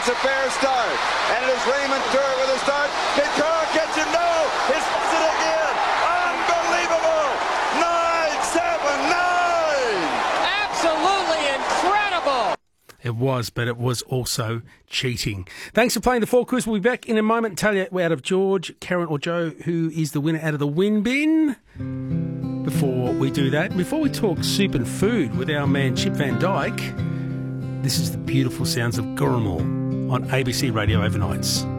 gets a fair start. And it is Raymond Stewart with a start. Can Carl catch him? No! It's it again! Unbelievable! 9-7-9! Absolutely incredible! It was, but it was also cheating. Thanks for playing the Four Quiz. We'll be back in a moment and tell you out of George, Karen or Joe who is the winner out of the win bin. Before we do that, before we talk soup and food with our man Chip Van Dyke, this is the beautiful sounds of Gurrumul on ABC Radio Overnights.